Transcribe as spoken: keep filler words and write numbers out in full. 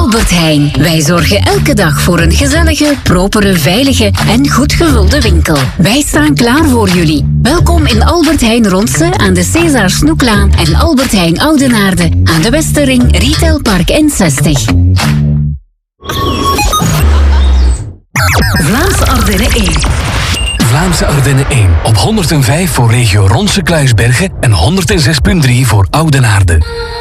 Albert Heijn. Wij zorgen elke dag voor een gezellige, propere, veilige en goed gevulde winkel. Wij staan klaar voor jullie. Welkom in Albert Heijn Ronse aan de César Snoeklaan en Albert Heijn Oudenaarde aan de Westerring Retail Park N zestig. Vlaamse Ardennen één. Vlaamse Ardennen één op honderdvijf voor regio Ronse Kluisbergen en honderdzes komma drie voor Oudenaarde.